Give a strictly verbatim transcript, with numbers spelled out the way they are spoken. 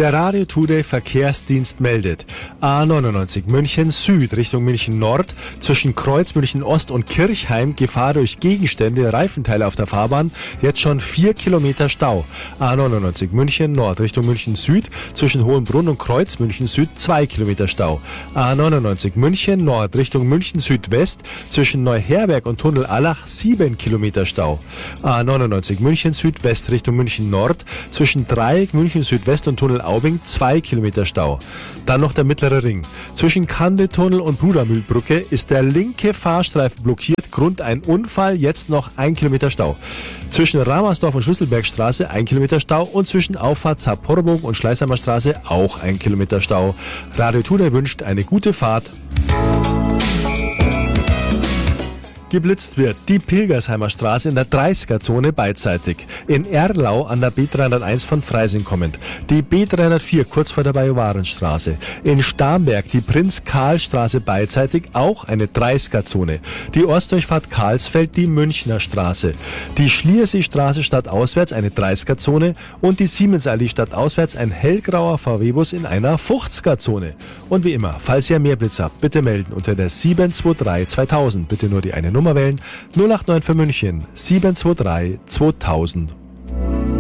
Der Radio Today Verkehrsdienst meldet: A neunundneunzig München Süd Richtung München Nord zwischen Kreuz München Ost und Kirchheim Gefahr durch Gegenstände, Reifenteile auf der Fahrbahn, jetzt schon vier Kilometer Stau. A neunundneunzig München Nord Richtung München Süd zwischen Hohenbrunn und Kreuz München Süd zwei Kilometer Stau. A neunundneunzig München Nord Richtung München Südwest zwischen Neuherberg und Tunnel Allach sieben Kilometer Stau. A neunundneunzig München Südwest Richtung München Nord zwischen Dreieck München Südwest und Tunnel Aubing zwei Kilometer Stau. Dann noch der mittlere Ring. Zwischen Kandetunnel und Brudermühlbrücke ist der linke Fahrstreifen blockiert. Grund ein Unfall, jetzt noch ein Kilometer Stau. Zwischen Ramersdorf und Schlüsselbergstraße ein Kilometer Stau und zwischen Auffahrt Zaporbogen und Schleißheimer Straße auch ein Kilometer Stau. Radio Today wünscht eine gute Fahrt. Geblitzt wird die Pilgersheimer Straße in der dreißiger-Zone beidseitig. In Erlau an der B dreihunderteins von Freising kommend. Die B dreihundertvier kurz vor der Bajuwarenstraße. In Starnberg die Prinz-Karl-Straße beidseitig, auch eine dreißiger-Zone. Die Ostdurchfahrt Karlsfeld, die Münchner Straße. Die Schlierseestraße stadtauswärts eine dreißiger-Zone und die Siemensallee stadtauswärts ein hellgrauer V W-Bus in einer fünfziger-Zone. Und wie immer, falls ihr mehr Blitz habt, bitte melden unter der sieben zwei drei zweitausend. Bitte nur die eine Nummer wählen. null acht neun für München sieben zwei drei zweitausend.